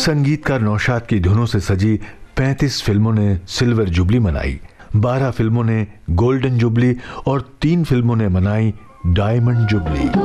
संगीतकार नौशाद की धुनों से सजी 35 फिल्मों ने सिल्वर जुबली मनाई, 12 फिल्मों ने गोल्डन जुबली और 3 फिल्मों ने मनाई डायमंड जुबली।